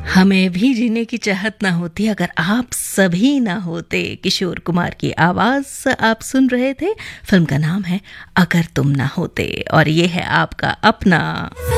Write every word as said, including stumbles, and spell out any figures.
हमें भी जीने की चाहत ना होती अगर आप सभी ना होते। किशोर कुमार की आवाज़ आप सुन रहे थे। फिल्म का नाम है अगर तुम ना होते और ये है आपका अपना